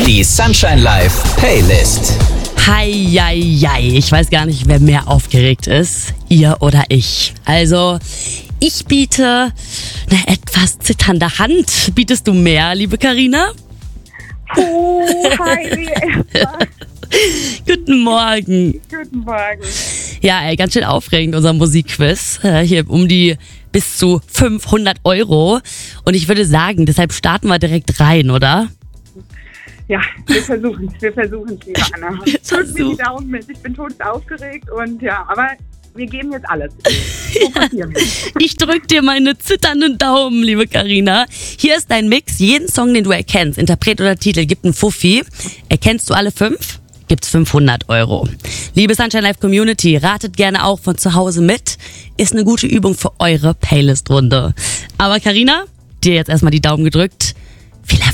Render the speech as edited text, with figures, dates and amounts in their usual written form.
Die Sunshine Live Playlist. Heieiei, ich weiß gar nicht, wer mehr aufgeregt ist, ihr oder ich. Also, ich biete eine etwas zitternde Hand. Bietest du mehr, liebe Carina? Hi. Guten Morgen. Guten Morgen. Ja, ganz schön aufregend, unser Musikquiz. Hier um die bis zu 500 €. Und ich würde sagen, deshalb starten wir direkt rein, oder? Ja, wir versuchen es, liebe Anna. Drück mir die Daumen mit, ich bin total aufgeregt und ja, aber wir geben jetzt alles. Fokussieren mich. Ich drück dir meine zitternden Daumen, liebe Carina. Hier ist dein Mix. Jeden Song, den du erkennst, Interpret oder Titel, gibt einen Fuffi. Erkennst du alle 5? Gibt's 500 €. Liebe Sunshine Live Community, ratet gerne auch von zu Hause mit. Ist eine gute Übung für eure Playlist-Runde. Aber Carina, dir jetzt erstmal die Daumen gedrückt. Viel Erfolg.